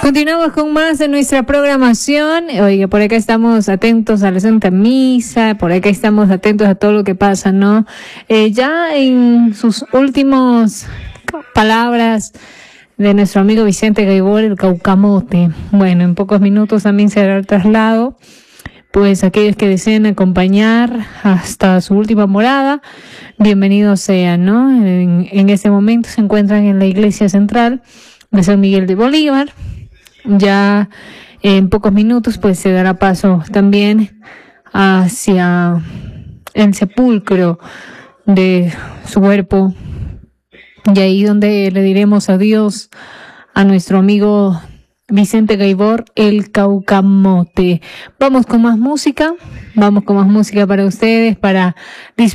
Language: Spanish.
Continuamos con más de nuestra programación. Oiga, por acá estamos atentos a la Santa Misa, por acá estamos atentos a todo lo que pasa, ¿no? Ya en sus últimas palabras de nuestro amigo Vicente Gaibor, el Caucamote. Bueno, en pocos minutos también será el traslado. Pues aquellos que deseen acompañar hasta su última morada, bienvenidos sean, ¿no? En este momento se encuentran en la iglesia central de San Miguel de Bolívar. Ya en pocos minutos pues se dará paso también hacia el sepulcro de su cuerpo, y ahí donde le diremos adiós a nuestro amigo Vicente Gaibor, el Caucamote. Vamos con más música para ustedes, para disfrutar